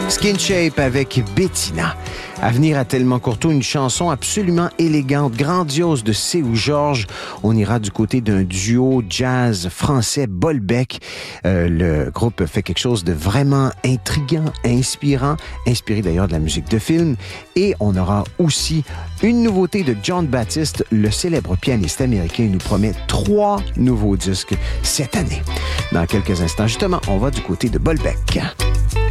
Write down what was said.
Skin Shape avec Bettina. À venir à Tellement Courteau, une chanson absolument élégante, grandiose de C.O. Georges. On ira du côté d'un duo jazz français, Bolbec. Le groupe fait quelque chose de vraiment intriguant, inspiré d'ailleurs de la musique de film. Et on aura aussi une nouveauté de John Baptiste, le célèbre pianiste américain. Il nous promet 3 nouveaux disques cette année. Dans quelques instants, justement, on va du côté de Bolbec.